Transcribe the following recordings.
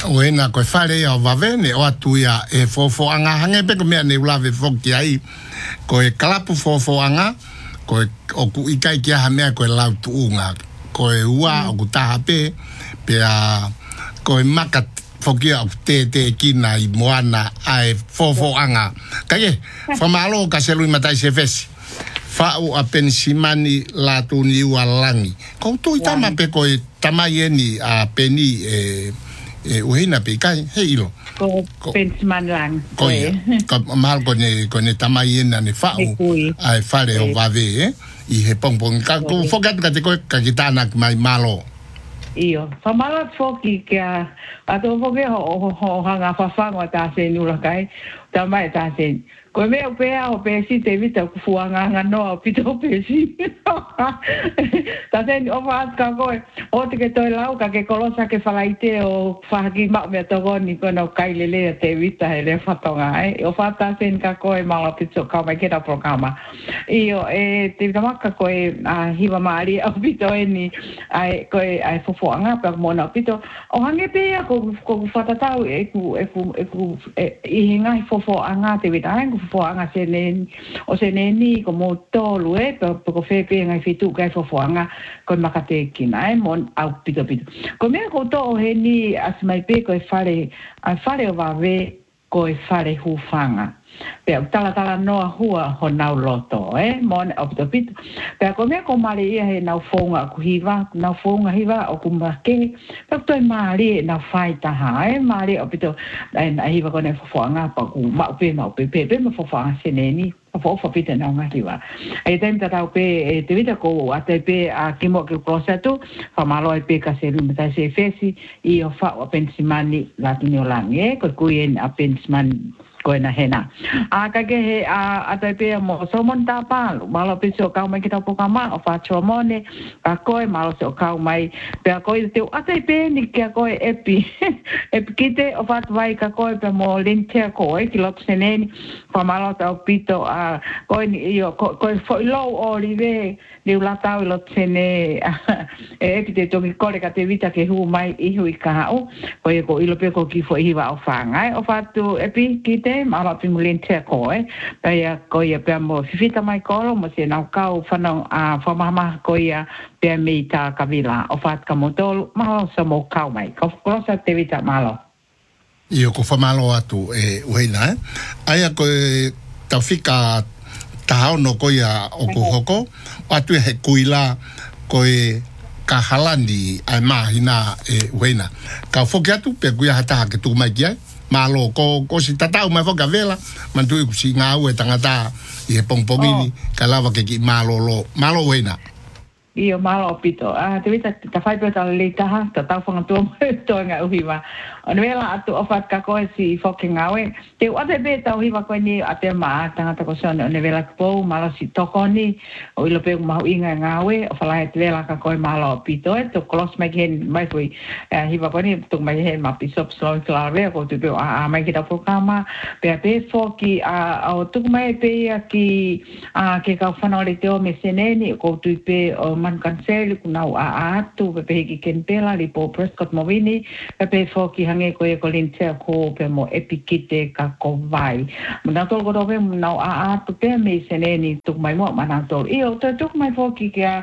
Oena ko fale o vavene o atuia e fofo anga hange pe ko mea ne ulave foki ai ko e kalapu fofo anga ko o ku ikai kia ha mea ko e lau tuunga ko e ua o ku taha pe a ko e maka foki au te kina i moana ai fofo anga kage famalo ka selui matai se fesi fa'u a pensimani la tuni ua langi ko tu itama pe ko e tamaieni a peni uhina pe kai he ilo ko pensman lang ko mal ko ne tamaiena ne fa'u ai fare o vave i he pongpong ka ko fogat ka te ko ka kitana mai malo io fa mala foki que a to foki ho hanga fa fanga ta se nula kai ta mai ta se ko me o pe si te vita ku fuanga no pito pe si ta se o va ka ko o te ke to lau ka ke kolosa ke falaite o fa ki ma me to ni ko no kai le te vita ele fa tonga o fa ta se ka ko e mala pito ka mai ke ta programa io te vita ka ko a hiva mari o pito ni ai ko ai fo anga pa mona pito o hange pe ko fatata e ku i hinga fo anga te vita fo anga se ni como tolu ko fe pe ngai fitu kai fo anga ko makate kina mon au pito ko me ko to he ni asmai pe ko fare o va ve ko fare hu fanga pe tala no hua ho nau loto mon op the pit pe ko me ko mari he nau fonga ku hiva o ku make pe to mari na faita ha mari op to ai hiva ko ne fonga pa ku ma pe me fonga seneni fo pita na ngatiwa ai tem ta pe te vita ko ate pe a kimo ke proseto fa malo ai pe ka se limita se fesi I o fa o pensimani la tuniolange ko kuien a pensiman ko na hena a ka ke he a te pe mo so monta pa malo pe so ka mai kita poka ma o fa chomone ka ko malo so ka mai pe ko te ate pe ni ke ko epi kite o fa vai ka ko pe mo lente ko ki lo seneni fa malo ta pito a ko io ko fo lo olive de la tau lo sene epi te to ko ka te vita ke hu mai I hu ka o ko ilo pe ko ki fo I va o fa ngai o fa tu epi kite mala pimulente ko ya ko ya pe mo fita mai ko mo se na ka o fa no a fa mama ko ya pe mi ta kavila o fa ka mo tol ma so mo ka mai ko sa te vita malo io ko fa malo atu uina aya ko ta fika ta no ko ya o ko hoko atu he kuila ko ka halandi ai mahina uina ka fokiatu pe kuia hata ke tu mai kia malo ko si tatau mai foka vela mantu ku si ngau tangata I pongpongini kalava ke ki malo uina io malo pito te vita ta fai pe ta le ta fanga to nga uhiwa ona vela atu ofat ka ko si fucking awe te ate be ta uhiwa ko ni ate ma tanga ko son ona vela po malo si tokoni o ilo pe ma inga ngawe o fala te vela ka ko malo pito to close mai gen mai ko hiwa ko ni to mai hen ma pisop so clave ko te pe a mai kita programa pe foki o tu mai pe ki ke ka fana le te o meseneni ko tu pe man cancel kuna atu pe ki kenpela li po Prescott Movini pe foki hange ko e kolintea ko pe mo epikite ka ko vai mana tol ko be na atu pe me seneni tuk mai mo mana tol io to tuk mai foki ka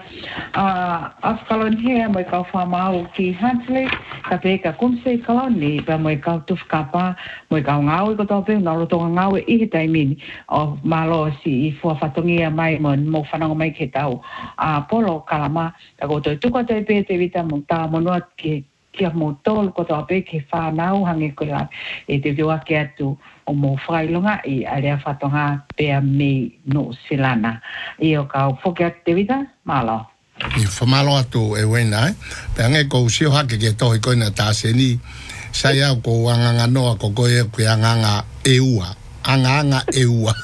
afkalon he mo ka fama o ki Hansley ka pe ka kunse kaloni pe mo ka tuf kapa mo ka ngau ko to pe na lo to ngau I taimini o malo si fo fatongia mai mo fanang mai ke tau polo kalama ko to tu ko te pe te vita mo ta mo no ke mo tol ko to pe ke fa nau hange ko la te jo ke atu o mo failonga I ale fatonga pe me no silana io ka foka te vita malo I famalo atu wena pe ange ko si ha ke to ko na ta seni saya ko anga no ko ko e ku anga eua anga eua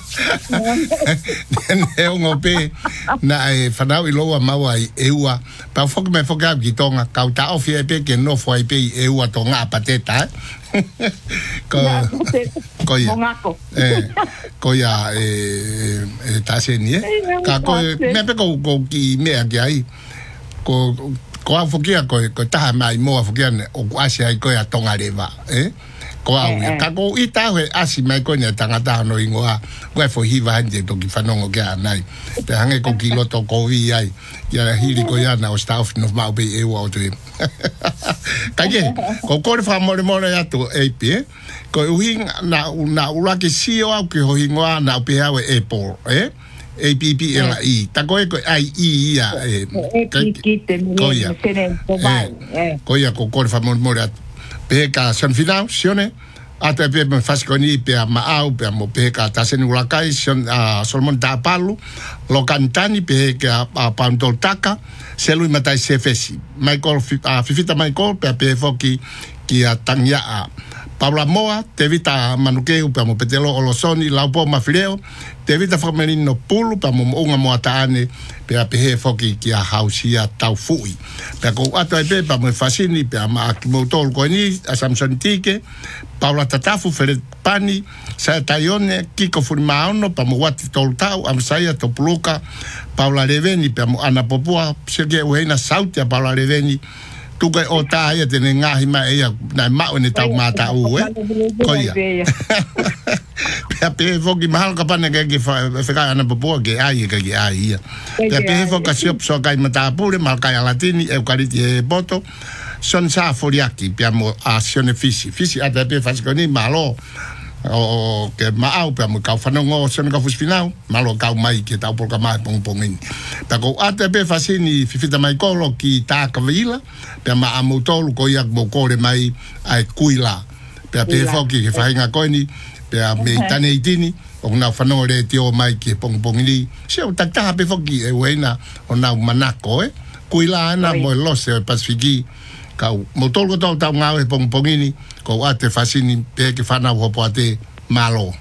ne ngope na fanau I loa mawa eua pa fok me foka ki tonga ka ta ofi pe ke no foi pe eua tonga pateta ko ya ko ya ta se ni ka ko me pe ko ki me aki ai ko ko a fokia ko taha mai mo fokia o asi ai ko ya tonga leva ko au ka ko ita he asi mai ko ne tangata no ingoa ko fo hiva hande to ki fanongo ke anai te hange ko kilo to ko vi ai ya hili ko ya na o staff no mau be e wa o te kaje ko ko fa mo ya to ap ko uhi na ula ke sio au ke ho ingoa na pe hawe apple APPLI tako ko ai ia ko ia ko fa mo pe ka son final sione ata pe me fasconi pe ma au pe mo pe ka ta sen ula kai son Solomon Tapalu lo cantani pe ka Pandol Taka se lui matai se fesi Michael fifita Michael pe foki ki a tangya Paula Moa, te vita manukeu pe mo petelo olosoni laupo mafileo, te vita famelino pulu pe mo unga moa taane pe a pehe foki ki a hausia tau fui. Pe ko ato e pe mo fasini pe ma akimotol ko ni a Samson Tike, Paula Tatafu Fere Pani, sa Taione, Kiko Furimaono pe mo wati tol tau, Amsaya Topuluka, Paula Reveni pe mo ana popua, Sergei Uheina Sautia Paula Reveni, tukai o tā ia tene ngahi mai ia nai mau ne tau mata u ko ia pe pe foki mahal ka pana ke wheka ana papua ke ai ke ai ia pe pe foka siop so kai mata pure mal kai latini eukariti e boto son sa foriaki pe mo a sione fisi ata pe fasikoni malo o ke mau pe mo ka fanongo son ka fusfinau malo ka mai ke tau por ka mai pongin ta ko ata pe fasini fifita mai kolo ki ta ka vila pe ma amutol ko ia mo kore mai ai kuila pe pe foki ke fainga koini pe me tane itini o na fanongo le tio mai ke pongini se o ta pe foki e wena o na manako kuila na mo lose pasifiki ka motol ko tau ngau e pongini ko ate fasini pe ke fana ho poate malo